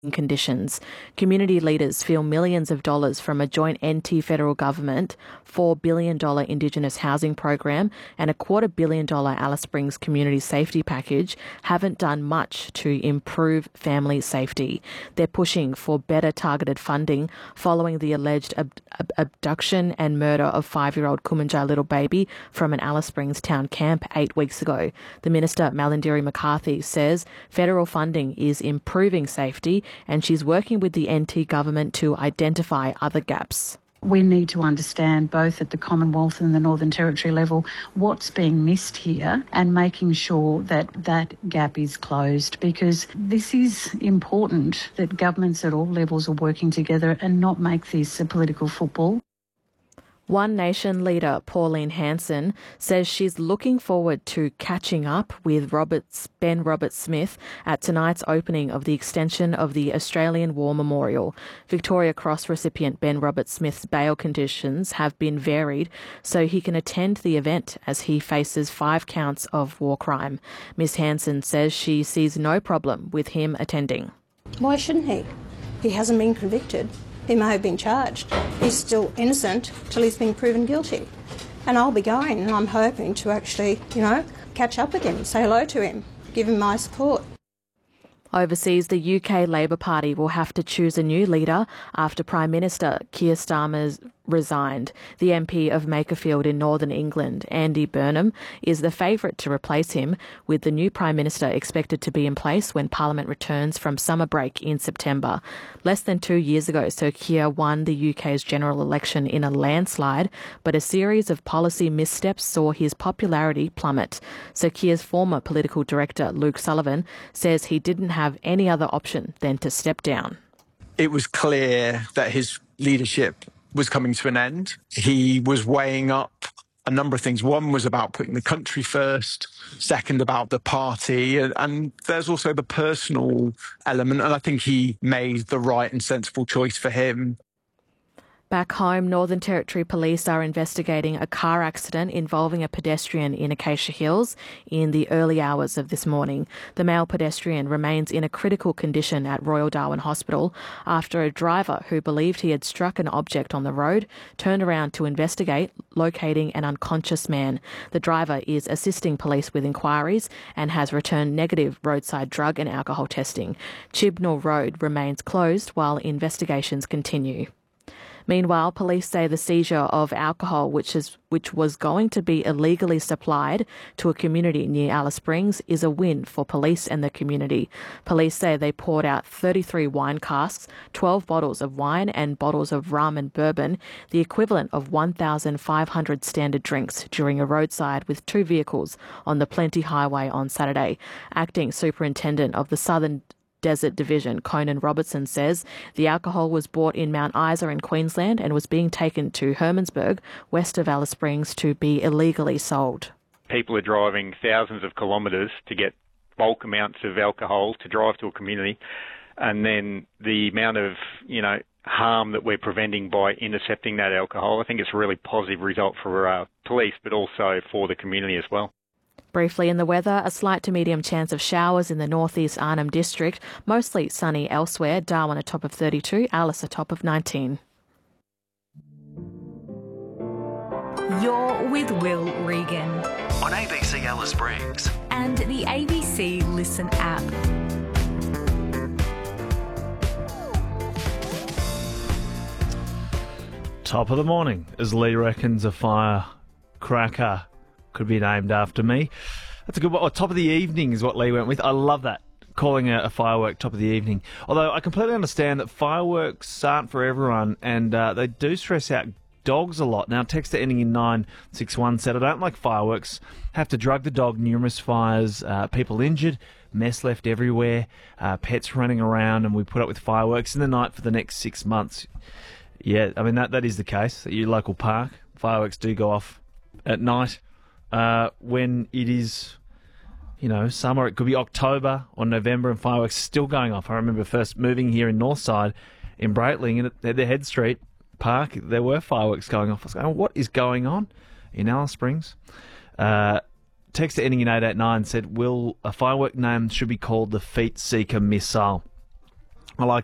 conditions. Community leaders feel millions of dollars from a joint NT federal government $4 billion Indigenous housing program and a $250 million Alice Springs community safety package haven't done much to improve family safety. They're pushing for better targeted funding following the alleged abduction and murder of 5-year-old Kumanjai little baby from an Alice Springs town camp 8 weeks ago. The Minister, Malarndirri McCarthy, says federal funding is improving safety and she's working with the NT government to identify other gaps. We need to understand both at the Commonwealth and the Northern Territory level what's being missed here and making sure that that gap is closed, because this is important that governments at all levels are working together and not make this a political football. One Nation leader, Pauline Hanson, says she's looking forward to catching up with Ben Roberts-Smith at tonight's opening of the extension of the Australian War Memorial. Victoria Cross recipient Ben Roberts-Smith's bail conditions have been varied so he can attend the event as he faces 5 counts of war crime. Ms Hanson says she sees no problem with him attending. Why shouldn't he? He hasn't been convicted. He may have been charged. He's still innocent till he's been proven guilty. And I'll be going, and I'm hoping to actually, catch up with him, say hello to him, give him my support. Overseas, the UK Labor Party will have to choose a new leader after Prime Minister Keir Starmer resigned. The MP of Makerfield in Northern England, Andy Burnham, is the favourite to replace him, with the new Prime Minister expected to be in place when Parliament returns from summer break in September. Less than 2 years ago, Sir Keir won the UK's general election in a landslide, but a series of policy missteps saw his popularity plummet. Sir Keir's former political director, Luke Sullivan, says he didn't have any other option than to step down. It was clear that his leadership was coming to an end. He was weighing up a number of things. One was about putting the country first, second about the party, and there's also the personal element, and I think he made the right and sensible choice for him. Back home, Northern Territory Police are investigating a car accident involving a pedestrian in Acacia Hills in the early hours of this morning. The male pedestrian remains in a critical condition at Royal Darwin Hospital after a driver who believed he had struck an object on the road turned around to investigate, locating an unconscious man. The driver is assisting police with inquiries and has returned negative roadside drug and alcohol testing. Chibnall Road remains closed while investigations continue. Meanwhile, police say the seizure of alcohol, which was going to be illegally supplied to a community near Alice Springs, is a win for police and the community. Police say they poured out 33 wine casks, 12 bottles of wine and bottles of rum and bourbon, the equivalent of 1,500 standard drinks, during a roadside with 2 vehicles on the Plenty Highway on Saturday. Acting Superintendent of the Southern Desert Division, Conan Robertson, says the alcohol was bought in Mount Isa in Queensland and was being taken to Hermannsburg, west of Alice Springs, to be illegally sold. People are driving thousands of kilometres to get bulk amounts of alcohol to drive to a community, and then the amount of, harm that we're preventing by intercepting that alcohol, I think it's a really positive result for police, but also for the community as well. Briefly in the weather, a slight to medium chance of showers in the northeast Arnhem District, mostly sunny elsewhere. Darwin a top of 32, Alice a top of 19. You're with Will Regan on ABC Alice Springs and the ABC Listen app. Top of the morning, as Lee reckons a firecracker could be named after me. That's a good one. Oh, top of the evening is what Lee went with. I love that, calling a firework top of the evening. Although I completely understand that fireworks aren't for everyone, and they do stress out dogs a lot. Now, texter ending in 961 said, I don't like fireworks. Have to drug the dog, numerous fires, people injured, mess left everywhere, pets running around, and we put up with fireworks in the night for the next 6 months. Yeah, I mean, that is the case. At your local park, fireworks do go off at night. When it is, summer, it could be October or November and fireworks still going off. I remember first moving here in Northside in Breitling, and at the Head Street Park, there were fireworks going off. I was going, what is going on in Alice Springs? Texter ending in 889 said, a firework name should be called the Feet Seeker Missile. I like